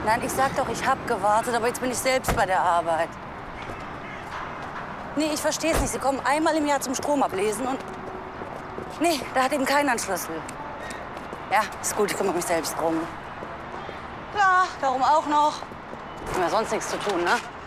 Nein, ich sag doch, ich hab gewartet, aber jetzt bin ich selbst bei der Arbeit. Nee, ich versteh's nicht. Sie kommen einmal im Jahr zum Strom ablesen und... Nee, da hat eben keiner einen Schlüssel. Ja, ist gut, ich kümmere mich selbst drum. Klar, darum auch noch. Haben ja sonst nichts zu tun, ne?